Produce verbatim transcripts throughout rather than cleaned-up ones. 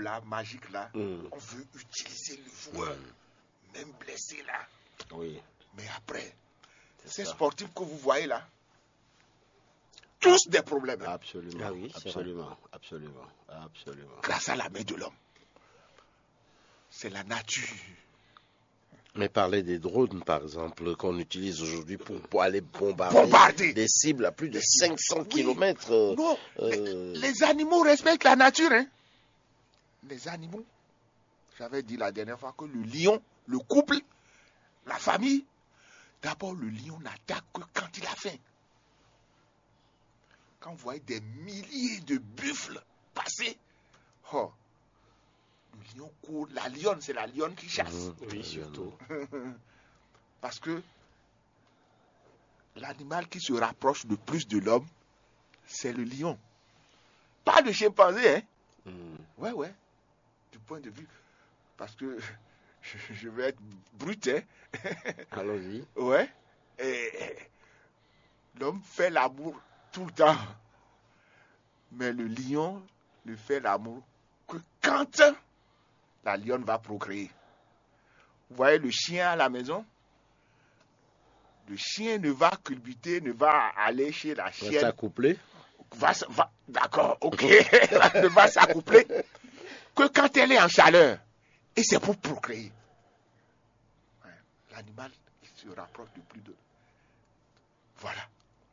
là, magique là, Mm. on veut utiliser le joueur, Mm. même blessé là. Oui. Mais après, C'est ces ça. sportifs que vous voyez là, tous des problèmes. hein, Absolument. Ah oui, c'est absolument. Absolument. Absolument. grâce à la main de l'homme. C'est la nature. Mais parler des drones, par exemple, qu'on utilise aujourd'hui pour, pour aller bombarder, Bombarder. des cibles à plus de Des cibles. cinq cents Oui. kilomètres. euh, Non, euh, les, les animaux respectent la nature. Hein. Les animaux, j'avais dit la dernière fois que le lion, le couple, la famille, d'abord le lion n'attaque que quand il a faim. Quand vous voyez des milliers de buffles passer, oh, le lion court, la lionne, c'est la lionne qui chasse. Mhm. Oui, surtout. Parce que l'animal qui se rapproche le plus de l'homme, c'est le lion. Pas le chimpanzé, hein. Mm. Ouais, ouais. Du point de vue. Parce que je, je vais être brut, hein. Allons-y. Ouais. Et l'homme fait l'amour tout le temps. Mais le lion ne fait l'amour que quand la lionne va procréer. Vous voyez le chien à la maison? Le chien ne va culbuter, ne va aller chez la reste chienne. accouplé. Va, va, d'accord, ok. ne va s'accoupler que quand elle est en chaleur. Et c'est pour procréer. Ouais, l'animal qui se rapproche de plus de... Voilà.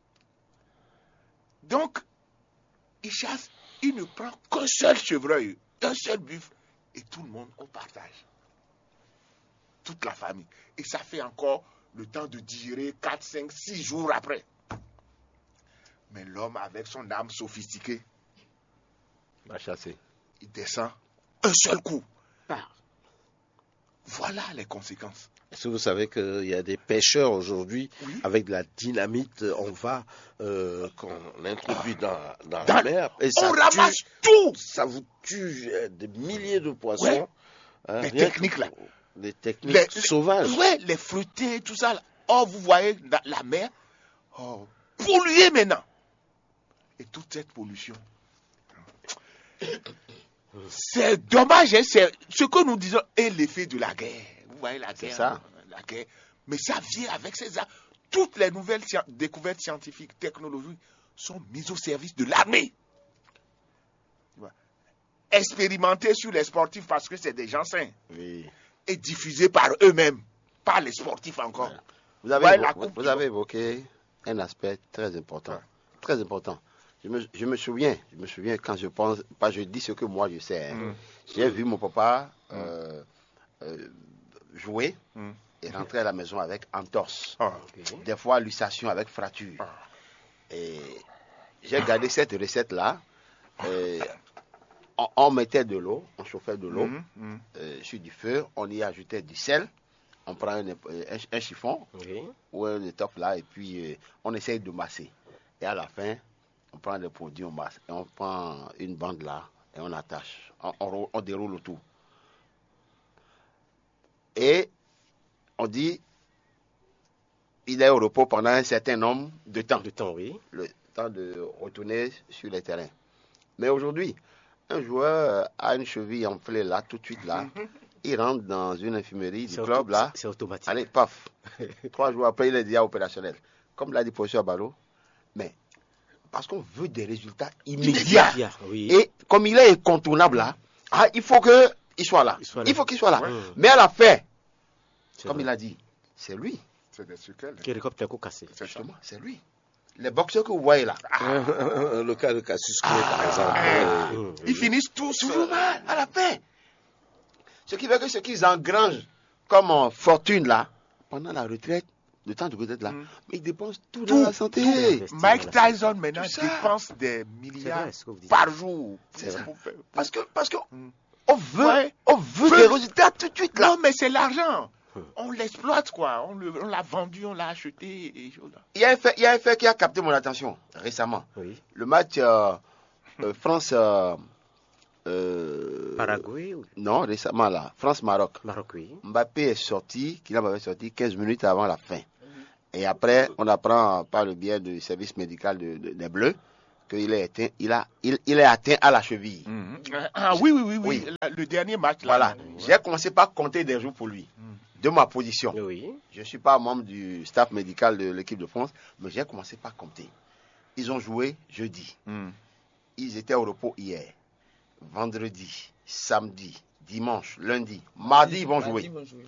Donc, il chasse, il ne prend qu'un seul chevreuil, un seul buffle, et tout le monde, on partage. Toute la famille. Et ça fait encore le temps de digérer quatre, cinq, six jours après. Mais l'homme, avec son âme sophistiquée, Va chasser. il descend un seul coup. Ah. Voilà les conséquences. Est-ce que vous savez qu'il y a des pêcheurs aujourd'hui, Oui. avec de la dynamite, on va, euh, qu'on introduit dans, dans, Dans- la mer, et ça On tue, ramasse tout. ça vous tue euh, des milliers de poissons. Ouais. hein, Les rien que techniques, là. pour- Des techniques Les- les- sauvages. Ouais, les fruités, tout ça. Là. Oh, vous voyez la, la mer, oh, polluée maintenant. Et toute cette pollution. C'est dommage, hein, c'est ce que nous disons est l'effet de la guerre. Vous voyez la guerre, ça. la guerre. Mais ça vient avec ces armes. Toutes les nouvelles sci- découvertes scientifiques, technologiques sont mises au service de l'armée. Tu vois. Expérimentées sur les sportifs parce que c'est des gens sains. Oui. Et diffusées par eux-mêmes, par les sportifs encore. Vous avez, Ouais, évo- la vous, coupe vous du avez évoqué un aspect très important. Ouais. Très important. Je me, je me souviens, je me souviens quand je pense, pas je dis ce que moi je sais. hein. Mm. J'ai vu mon papa euh, euh, jouer Mm. et rentrer à la maison avec entorse. Ah. Des fois, luxation avec fracture. Ah. Et j'ai gardé cette recette-là. Et on, on mettait de l'eau, on chauffait de l'eau Mm, mm. euh, sur du feu, on y ajoutait du sel, on prend un, un- un chiffon Oui. ou un étoffe là, et puis euh, on essaye de masser. Et à la fin, on prend le produit, on masse, et on prend une bande là, et on attache, on, on rou- on déroule autour. Et on dit, il est au repos pendant un certain nombre de temps, De temps, oui. le temps de retourner sur les terrains. Mais aujourd'hui, un joueur euh, a une cheville enflée là, tout de suite là, il rentre dans une infirmerie du C'est club auto- là, c'est- C'est automatique. allez, paf, trois jours après, il est déjà opérationnel. Comme l'a dit le professeur Ballot, mais parce qu'on veut des résultats immédiats. Immédiat, oui. Et comme il est incontournable là, ah, il faut qu'il soit là. Il soit là. Il faut qu'il soit là. Ouais. Mais à la fin, C'est comme vrai. il a dit, c'est lui. C'est des séquelles. Qui récolte les coups cassés. C'est ça. Justement, c'est lui. Les boxeurs que vous voyez là, Le cas de Cassius Clay, par exemple. euh, Hum, Ils finissent tous. toujours mal à la fin. Ce qui fait que ce qu'ils engrangent comme euh, fortune là, pendant la retraite, le temps de retraite là, Mm. mais ils dépensent tout, Tout, dans la santé. tout. Mike Tyson maintenant Tout ça. dépense des C'est milliards vrai ce que vous dites. par jour. C'est vrai. Pour faire- Parce que, parce que Mm. on veut, Ouais. on veut Veut- des résultats tout de suite là. Non, mais c'est l'argent. Hmm. On l'exploite, quoi. On le- on l'a vendu, on l'a acheté. Et choses là. Il y a un fait, il y a un fait qui a capté mon attention récemment. Oui. Le match euh, euh, France. euh, euh, Paraguay ou Non, récemment là, France-Maroc. Maroc, oui. Mbappé est sorti, Kylian Mbappé est sorti quinze minutes avant la fin. Et après, on apprend par le biais du service médical de- de- des Bleus qu'il est atteint, il, a, il, il est atteint à la cheville. Mhm. Ah oui, oui, oui, oui. Oui. La- Le dernier match, là. Voilà. J'ai commencé par compter des jours pour lui, de ma position. Oui. Je ne suis pas membre du staff médical de l'équipe de France, mais j'ai commencé par compter. Ils ont joué jeudi. Mhm. Ils étaient au repos hier. Vendredi, samedi, dimanche, lundi, mardi, ils vont Mardi, jouer. ils vont jouer.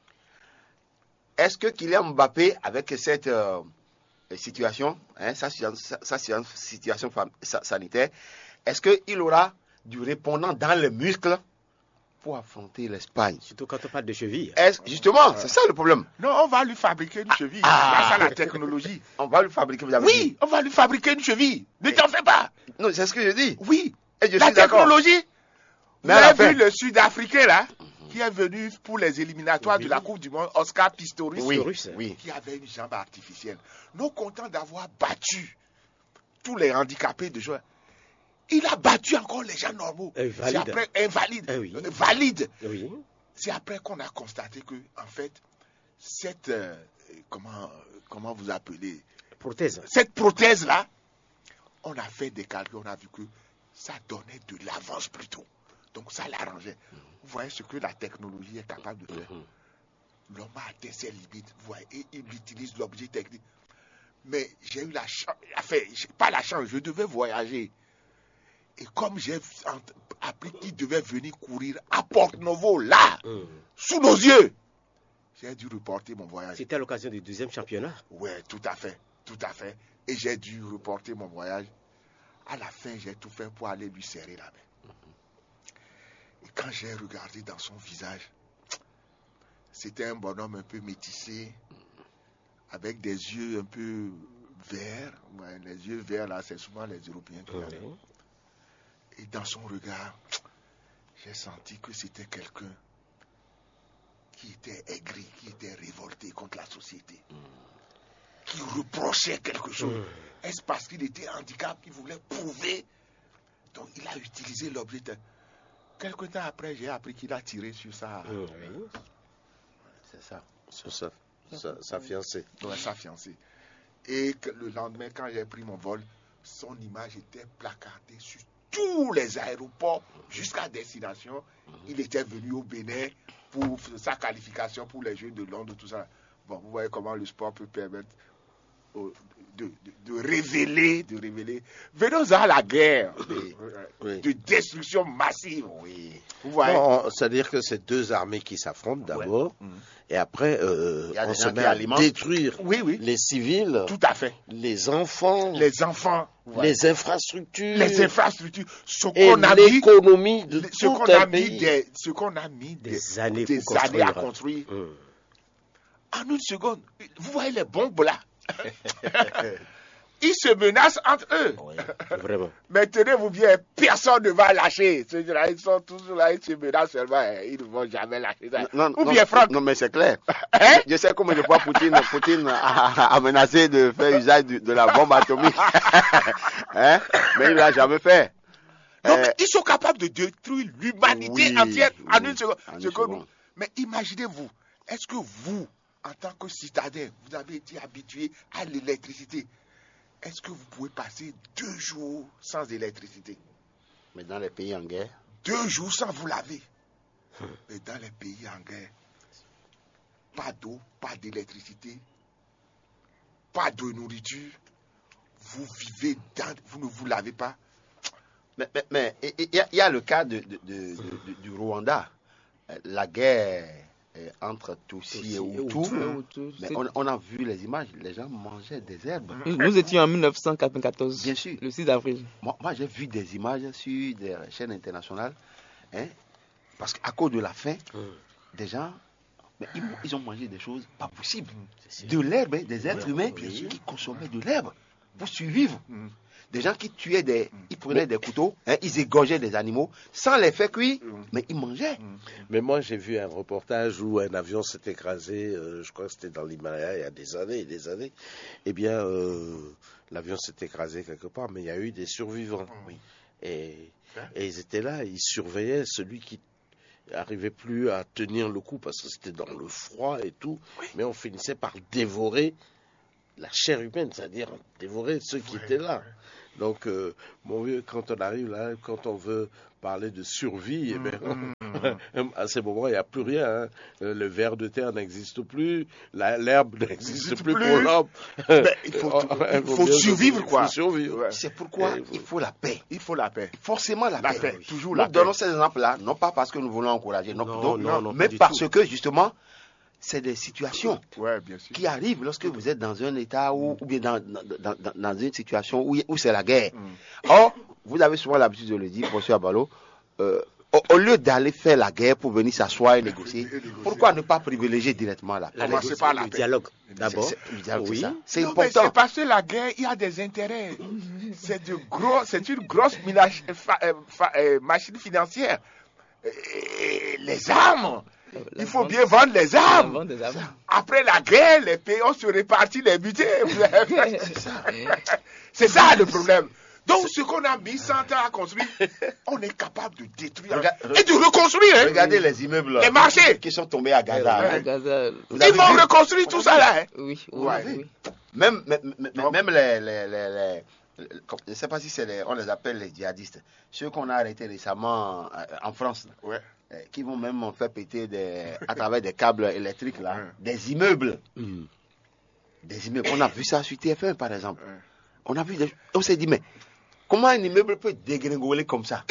Est-ce que Kylian Mbappé, avec cette euh, situation, hein, sa, sa- sa- sa situation fam- sa- sanitaire, est-ce qu'il aura du répondant dans les muscles pour affronter l'Espagne? Surtout quand on parle de cheville. Est-ce- Justement, c'est ça le problème. Non, on va lui fabriquer une cheville. ah. C'est ça la technologie. On va lui fabriquer, vous avez dit. Oui, on va lui fabriquer une cheville. Ne t'en fais pas. Non, c'est ce que je dis. Oui. Et je La suis d'accord. technologie. Vous Mais à la avez fin- vu le Sud-Africain, là, qui est venu pour les éliminatoires de la Coupe du Monde, Oscar Pistorius, Oui, russe. oui. qui avait une jambe artificielle. Non content d'avoir battu tous les handicapés de joueurs, il a battu encore les gens normaux. Euh, C'est valide. après, invalide, Eh oui. euh, valide. Oui. C'est après qu'on a constaté que, en fait, cette, euh, comment, comment vous appelez, Prothèse. cette prothèse-là, on a fait des calculs, on a vu que ça donnait de l'avance plutôt. Donc ça l'arrangeait. Vous voyez ce que la technologie est capable de faire. L'homme a atteint ses limites, vous voyez, et il utilise l'objet technique. Mais j'ai eu la chance, enfin, j'ai pas la chance, je devais voyager. Et comme j'ai ent- appris qu'il devait venir courir à Porto-Novo, là, Hum. sous nos yeux, j'ai dû reporter mon voyage. C'était à l'occasion du deuxième championnat. Ouais, tout à fait, tout à fait. Et j'ai dû reporter mon voyage. À la fin, j'ai tout fait pour aller lui serrer la main. Et quand j'ai regardé dans son visage, c'était un bonhomme un peu métissé, avec des yeux un peu verts. Ouais, les yeux verts, là, c'est souvent les Européens qui Oui. l'ont. Et dans son regard, j'ai senti que c'était quelqu'un qui était aigri, qui était révolté contre la société, qui reprochait quelque chose. Est-ce parce qu'il était handicapé, qu'il voulait prouver? Donc il a utilisé l'objet. de- Quelque temps après, j'ai appris qu'il a tiré sur sa, Hum. C'est ça. Sur sa, sa, sa fiancée. ouais, sa fiancée. Et que le lendemain, quand j'ai pris mon vol, son image était placardée sur tous les aéroports jusqu'à destination. Il était venu au Bénin pour sa qualification pour les Jeux de Londres, tout ça. Bon, vous voyez comment le sport peut permettre au- de, de- de révéler, de révéler. Venons à la guerre Oui. Oui. de destruction massive. Oui. Vous voyez? Non, c'est-à-dire que c'est deux armées qui s'affrontent d'abord, Mhm. et après euh, Il y a on des se gens met qui à alimentent. détruire Oui, oui, les civils, tout à fait. les enfants, Les enfants, vous voyez, les infrastructures, les infrastructures, ce et qu'on a mis, l'économie de ce tout qu'on a un mis, pays. des, ce qu'on a mis Des des, années des pour années à construire. construire. Hum. En une seconde, vous voyez les bombes là. Ils se menacent entre eux. Oui. Vraiment. Mais tenez-vous bien, personne ne va lâcher. Ceux-là, ils sont tous là, ils se menacent seulement. hein. Ils ne vont jamais lâcher ça. Non, Ou non, bien Franck. non, mais c'est clair. Hein? Je sais comment je vois Poutine, Poutine a, a menacé de faire usage de, de la bombe atomique. Hein? Mais il ne l'a jamais fait. Non, Euh, mais ils sont capables de détruire l'humanité oui, entière en oui, une seconde. en une Ce que nous- seconde. Mais imaginez-vous, est-ce que vous, en tant que citadin, vous avez été habitué à l'électricité? Est-ce que vous pouvez passer deux jours sans électricité? Mais dans les pays en guerre, Deux jours sans vous laver. Mais dans les pays en guerre, pas d'eau, pas d'électricité, pas de nourriture. Vous vivez dans, vous ne vous lavez pas. mais mais- mais il y, a- il y a le cas de, de- de- de- du Rwanda. Euh, La guerre euh, entre Tutsi Tutsi et et Hutu. Hutu. Ouais, Hutu, Mais c'est- on, on a vu les images, les gens mangeaient des herbes. Nous étions en mille neuf cent quatre-vingt-quatorze, Bien sûr. le six avril. Moi, moi, j'ai vu des images sur des chaînes internationales, hein, parce qu'à cause de la faim, Hum. des gens, mais ils, ils ont mangé des choses pas possibles. De l'herbe, hein, des êtres humains bien sûr. qui consommaient de l'herbe pour survivre. Mhm. Des gens qui tuaient des, ils prenaient des couteaux, hein, ils égorgeaient des animaux sans les faire cuire, mais ils mangeaient. Mais moi, j'ai vu un reportage où un avion s'est écrasé, euh, je crois que c'était dans l'Himalaya il y a des années et des années. Eh bien, euh, l'avion s'est écrasé quelque part, mais il y a eu des survivants. Oui. Et, et ils étaient là, ils surveillaient celui qui n'arrivait plus à tenir le coup parce que c'était dans le froid et tout. Mais on finissait par dévorer la chair humaine, c'est-à-dire dévorer ceux qui Ouais, étaient là. Donc, euh, mon vieux, quand on arrive là, quand on veut parler de survie, eh bien, à ce moment, il n'y a plus rien. Hein. Le ver de terre n'existe plus, la- l'herbe n'existe plus, plus. pour l'homme. Mais il faut, il faut bien survivre, quoi. Il faut survivre. Ouais. C'est pourquoi Et- il faut la paix. Il faut la paix. Forcément la, La paix. paix, toujours Nous la paix. donnons ces exemples-là, non pas parce que nous voulons encourager, non, Non, donc, non, non, mais pas du parce tout. que justement, c'est des situations Ouais, bien sûr. qui arrivent lorsque vous êtes dans un état où, ou bien dans, dans, dans, dans une situation où, où c'est la guerre. Mm. Or, vous avez souvent l'habitude de le dire, professeur Abalo, euh, au, au lieu d'aller faire la guerre pour venir s'asseoir et négocier, Et négocier. pourquoi ne pas privilégier directement la paix? La Commencez négo- par la le paix. dialogue, C'est- d'abord. c'est- le dialogue, c'est Oui. ça. C'est Non, mais important. c'est parce que la guerre, il y a des intérêts. C'est de gros, c'est une grosse mina- fa- euh, fa- euh, machine financière. Et les armes. Il faut bien vendre les La armes. vente des armes. Après la guerre, les pays ont se réparti les butins. C'est ça. C'est ça le problème. Donc, ce qu'on a mis cent ans à construire, on est capable de détruire Regarde- et de reconstruire. hein. Regardez les immeubles Les marchés. qui sont tombés à Gaza. À hein. Gaza, Vous Ils avez vont vu? reconstruire tout ça là. hein. oui, oui, Ouais. oui. Même, même, même- Donc- même les, les, les, les- les- je ne sais pas si c'est les, on les appelle les djihadistes, ceux qu'on a arrêtés récemment euh, en France, là, Ouais. euh, qui vont même faire péter des, à travers des câbles électriques là, Ouais. des immeubles. Mhm. Des immeubles. On a vu ça sur T F un par exemple. Ouais. On a vu des- on s'est dit, mais comment un immeuble peut dégringoler comme ça?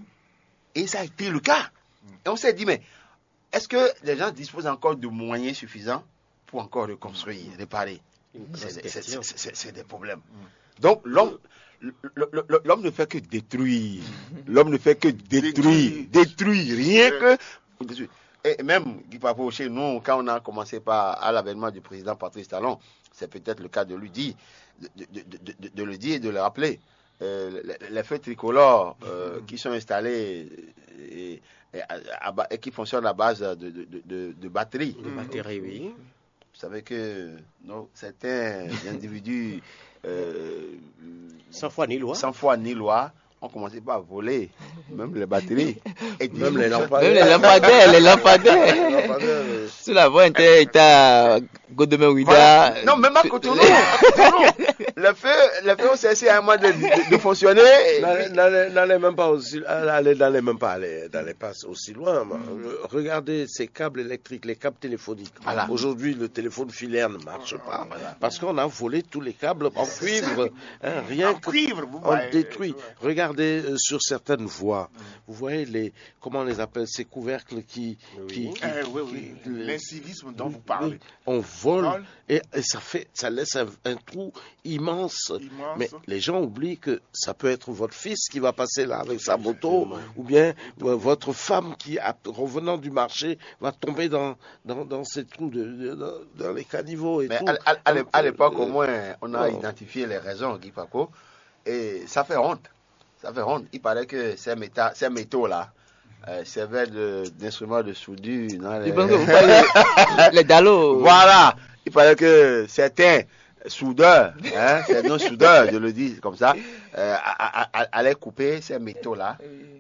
Et ça a été le cas. Et on s'est dit, mais est-ce que les gens disposent encore de moyens suffisants pour encore reconstruire, réparer? C'est c'est- c'est- c'est- c'est- c'est des problèmes. Donc l'homme le- le- le- l'homme ne fait que détruire. L'homme ne fait que détruire. Détruire. Rien que détruire. Et même, Guy Papo, chez nous, quand on a commencé par, à l'avènement du président Patrice Talon, c'est peut-être le cas de lui dire, de, de- de- de- de le dire et de le rappeler. Euh, les, les feux tricolores euh, qui sont installés et, et à- à ba- et qui fonctionnent à base de, de, de- de- de batteries. De batterie, oui. Vous savez que non, certains individus euh, Sans foi ni loi. sans foi ni loi ont commencé par voler même les batteries. Et Même les Même lampadaires. les lampadaires, les lampadaires. Les lampadaires, euh, Sur la voie était, était à Godemain Ouida. Voilà. Non, même à Cotonou, à Cotonou, le feu, le feu ont cessé à un moment de, de, de fonctionner. Et- N'allez- N'allez n'allez même pas aussi, allez, n'allez même pas aller, n'allez pas aussi loin. moi. Regardez ces câbles électriques, les câbles téléphoniques. Voilà. Aujourd'hui, le téléphone filaire ne marche pas parce qu'on a volé tous les câbles en cuivre. hein, rien En que cuivre, vous on voyez. détruit. Regardez euh, sur certaines voies, vous voyez les, comment on les appelle, ces couvercles qui, qui, qui- Eh, oui, oui. qui- L'incivisme dont vous parlez. oui, on vole Vole. et, et ça fait, ça laisse un, un trou immense. Immense. Mais les gens oublient que ça peut être votre fils qui va passer là avec sa moto, ou bien euh, votre femme qui, a- revenant du marché, va tomber dans, dans, dans ces trous, de, de- dans, dans les caniveaux et Mais tout. à, à- à l'é- à l'époque, Euh, au moins, on a non. identifié les raisons, Guy Paco, et ça fait honte. Ça fait honte. Il paraît que ces, méta- ces métaux-là euh, servaient de- d'instruments de, soudure. dans les- Je pense que vous parlez les dallos. Voilà. Il paraît que certains soudeurs, hein, certains soudeurs, je le dis comme ça, euh, a- a- a- allaient couper ces métaux-là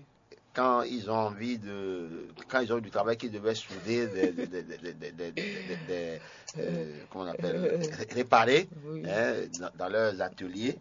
quand ils ont envie de, quand ils ont du travail qu'ils devaient souder, des, des, des, des, des, des- des- des- des- euh, comment on appelle, ré- réparer Oui. hein, dans, dans leurs ateliers.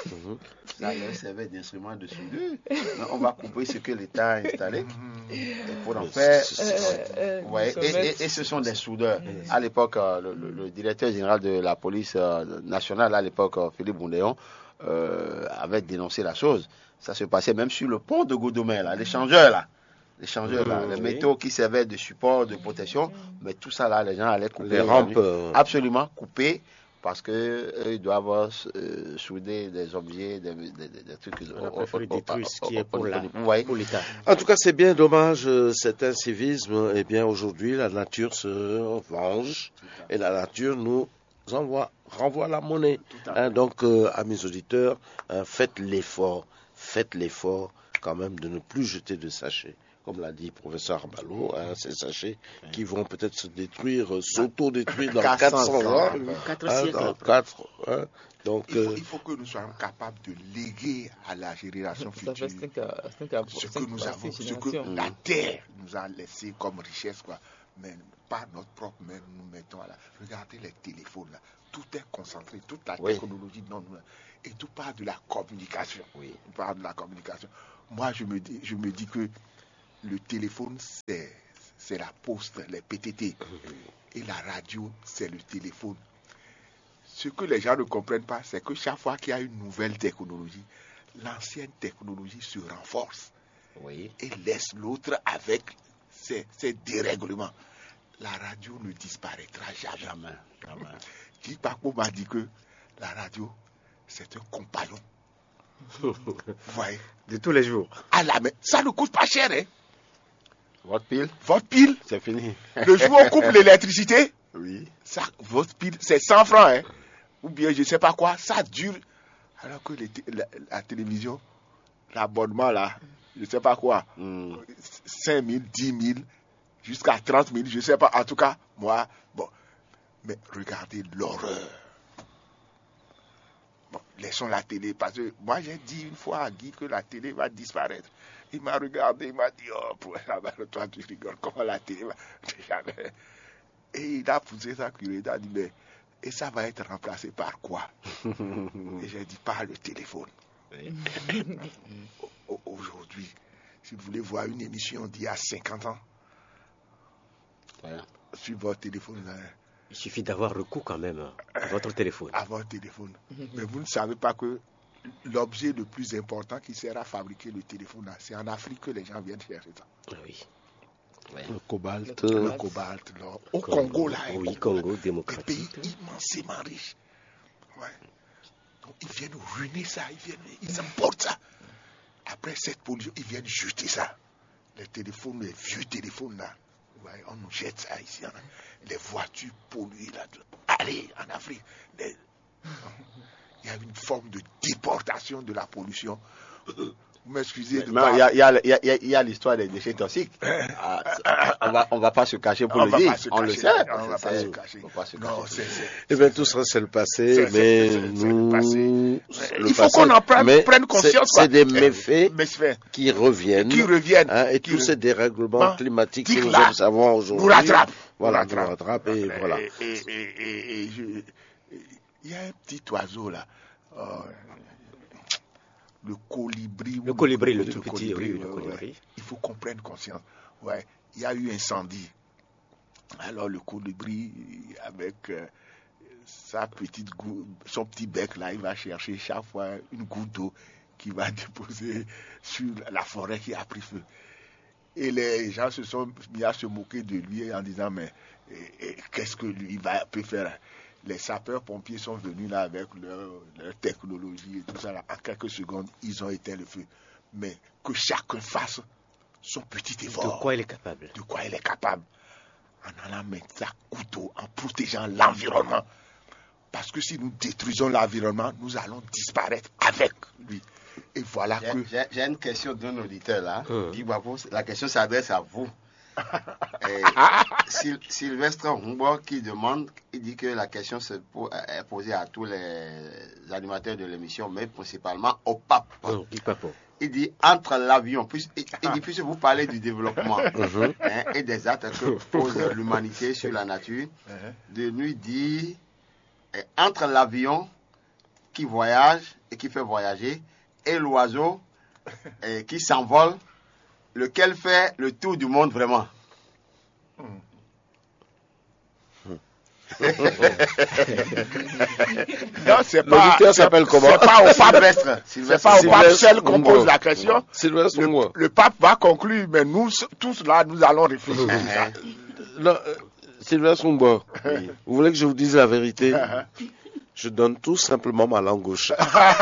Ça leur servait d'instrument de soudure. Donc, on va couper ce que l'État a installé et pour en faire. Euh, Vous voyez, et, et- et ce sont des soudeurs. À l'époque, euh, le, le- le directeur général de la police euh, nationale, à l'époque, euh, Philippe Boundéon, euh, avait dénoncé la chose. Ça se passait même sur le pont de Godemain, là, l'échangeur, là. L'échangeur, là, les oui. métaux qui servaient de support, de protection. Mais tout ça, là, les gens allaient couper. les rampes. euh, Absolument couper. Parce que eux, ils doivent euh, souder des objets, des, des, des- des trucs. On a préféré détruire ce qui est pour la- Vous voyez. pour l'État. En tout cas, c'est bien dommage euh, cet incivisme. Eh bien, aujourd'hui, la nature se venge et la nature nous envoie, renvoie la monnaie. Hein, donc, euh, à mes auditeurs, hein, faites l'effort, faites l'effort quand même de ne plus jeter de sachets. Comme l'a dit le professeur Arbalo, hein, ces sachets qui vont peut-être se détruire, euh, s'auto-détruire dans quatre cents quatre cents ans. ans. Quatre hein, siècles. dans quatre, hein. Donc, Il faut, euh, il faut que nous soyons capables de léguer à la génération Ça fait future cinq à- cinq à- ce que cinq nous à avons, six ce que générations. la terre nous a laissé comme richesse, quoi. mais par notre propre main, nous mettons à la... Regardez les téléphones là, tout est concentré, toute la Oui. technologie, non, non, et tout part de la communication. Oui. Tout part de la communication. Moi, je me dis, je me dis que le téléphone, c'est, c'est la poste, les P T T, et la radio, c'est le téléphone. Ce que les gens ne comprennent pas, c'est que chaque fois qu'il y a une nouvelle technologie, l'ancienne technologie se renforce Oui. et laisse l'autre avec ses, ses dérèglements. La radio ne disparaîtra jamais. Jamais. Jamais. Guy Paco m'a dit que la radio, c'est un compagnon. Vous voyez, De tous les jours. à la main. Ça ne coûte pas cher, hein. Votre pile, Votre pile, c'est fini. le jour où on coupe l'électricité, Oui. ça, votre pile, c'est cent francs, hein. Ou bien je ne sais pas quoi, ça dure. Alors que les té- la, la télévision, l'abonnement là, je ne sais pas quoi, Hmm. cinq mille, dix mille, jusqu'à trente mille, je ne sais pas. En tout cas, moi, bon. Mais regardez l'horreur. Bon, laissons la télé, parce que moi j'ai dit une fois à Guy que la télé va disparaître. Il m'a regardé, il m'a dit, oh, pour- ah ben, toi tu rigoles, comment la télé va jamais. Et il a poussé sa curiosité, il a dit, mais, et ça va être remplacé par quoi? Et j'ai dit, par le téléphone. Au- Aujourd'hui, si vous voulez voir une émission d'il y a cinquante ans, Voilà. sur votre téléphone, hein, Il suffit d'avoir recours quand même à votre téléphone. à votre téléphone. Mais vous ne savez pas que l'objet le plus important qui sert à fabriquer le téléphone, là, c'est en Afrique que les gens viennent chercher ça. Ah oui. Le cobalt. Le euh, cobalt, l'or. Au Congo, Congo, là, oui, au Congo des pays démocratique. immensément riches. Ouais. Donc, ils viennent ruiner ça, ils viennent, ils emportent ça. Après cette pollution, ils viennent jeter ça. Les téléphones, les vieux téléphones, là. Ouais, on nous jette ça ici. Hein. Les voitures polluées, là. Allez, en Afrique. les- Il y a une forme de déportation de la pollution. Vous m'excusez de Mais pas- il y a, il y a- il y a- il y a- il y a l'histoire des déchets toxiques. Ah, ça- on va, on va pas se cacher pour On le va dire. pas se On le cacher, sait. on va pas C'est- se cacher. on va pas se Non, cacher. c'est... c'est- Eh bien, tout ça, c'est le passé, C'est- c'est- mais c'est- c'est le nous... passé. c'est le Il faut passé, qu'on en prenne, mais prenne c'est- conscience. quoi. C'est des Eh, méfaits méfaits qui reviennent. qui reviennent. hein, et qui tous re- ces dérèglements Bon, climatiques que dites nous là, observons aujourd'hui. nous rattrapent. Voilà, Nous nous rattrapent et Et- voilà. Et, et- et- et- et je- il y a un petit oiseau là. euh, le colibri. Le ou colibri, le tout petit, colibri, oui, le ouais, ouais. colibri. Il faut qu'on prenne conscience. Ouais, il y a eu incendie. Alors le colibri, avec euh, sa petite gou- son petit bec là, il va chercher chaque fois une goutte d'eau qu'il va déposer sur la forêt qui a pris feu. Et les gens se sont mis à se moquer de lui en disant, mais et- et qu'est-ce que lui va, peut faire? Les sapeurs-pompiers sont venus là avec leur, leur technologie et tout ça. Là. En quelques secondes, ils ont éteint le feu. Mais que chacun fasse son petit De effort. quoi il est capable? De quoi il est capable. En allant mettre sa couteau, en protégeant l'environnement. Parce que si nous détruisons l'environnement, nous allons disparaître avec lui. Et voilà J'ai- que... J'ai j'ai une question d'un auditeur là. Hum. Guy Babo, la question s'adresse à vous. Et Syl- Sylvestre Humbo qui demande, il dit que la question se po- est posée à tous les animateurs de l'émission, mais principalement au pape. Hum, Guy Papo. Il dit entre l'avion, puis, il, il dit puisque vous parlez du développement Mhm. hein, et des actes que pose l'humanité sur la nature, de lui dire eh, entre l'avion qui voyage et qui fait voyager et l'oiseau eh, qui s'envole, lequel fait le tour du monde vraiment. Non, c'est pas... L'auditeur s'appelle comment? C'est pas au pape. Sylvestre, C'est Sylvestre, pas au pape Sylvestre seul qu'on Humbo. pose la question. Sylvestre Le, Humbo. le pape va conclure, mais nous tous là, nous allons réfléchir. à ça. Non, euh, Sylvestre Humbo, vous voulez que je vous dise la vérité? Je donne tout simplement ma langue gauche.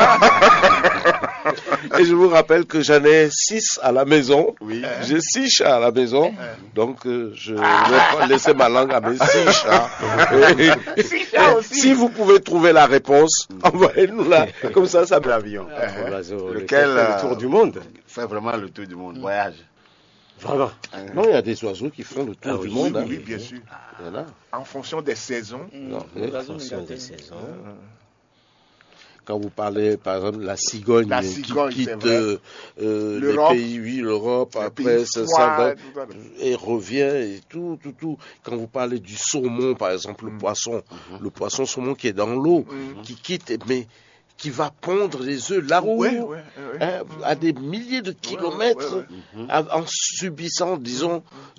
Et je vous rappelle que j'en ai six à la maison. Oui. J'ai six chats à la maison. Donc, euh, je vais pas laisser ma langue à mes six chats. Et- Six chats aussi. si vous pouvez trouver la réponse, envoyez-nous la. Comme ça, ça me l'avion Entre l'oiseau, Lequel, lequel fait le euh, tour du monde. fait vraiment le tour du monde, voyage. Vraiment. Non, il y a des oiseaux qui font le tour Ah du oui, monde. Oui, hein. oui, bien sûr. Voilà. En fonction des saisons. Non, Mm. mais- En fonction des saisons. quand vous parlez, par exemple, de la cigogne, La cigogne, qui c'est quitte vrai. euh, euh, les L'Europe. pays, oui, l'Europe, Les après pays ça, froids, ça va, tout ça. et revient, et tout, tout, tout. Quand vous parlez du saumon, par exemple, le Mm. poisson, le poisson saumon qui est dans l'eau, Mm. qui quitte, mais qui va pondre les œufs là où, Ouais, ouais, ouais. hein, à des milliers de kilomètres, ouais, ouais. en- en subissant, disons,